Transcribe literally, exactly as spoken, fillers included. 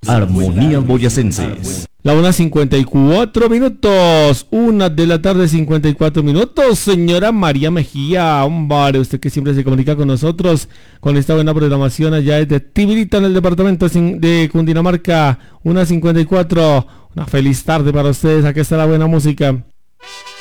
Armonías Boyacenses. La una cincuenta y cuatro minutos, una de la tarde cincuenta y cuatro minutos, señora María Mejía, hombre, usted que siempre se comunica con nosotros, con esta buena programación allá desde Tibirita en el departamento de Cundinamarca, una cincuenta y cuatro, una feliz tarde para ustedes, aquí está la buena música.